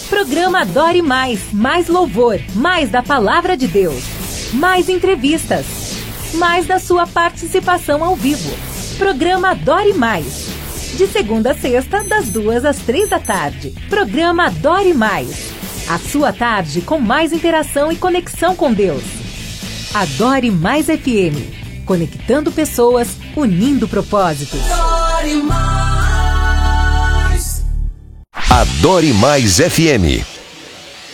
Programa Adore Mais, mais louvor, mais da Palavra de Deus, mais entrevistas, mais da sua participação ao vivo. Programa Adore Mais, de segunda a sexta, das 2 às 3 da tarde. Programa Adore Mais, a sua tarde com mais interação e conexão com Deus. Adore Mais FM, conectando pessoas, unindo propósitos. Adore Mais FM.